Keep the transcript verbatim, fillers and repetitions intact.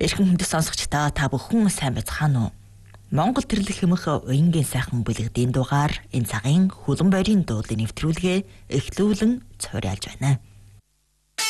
Эрхэм хүндэт сонсогчдоо та бүхэн сайн байцгаана уу? Монгол тэрлэх хэмэх уянгийн сайхан бүлэгдийн дугаар энэ цагийн хөлөн бойрын дуулын нэвтрүүлгээ эхлүүлэн цуурайлж байна.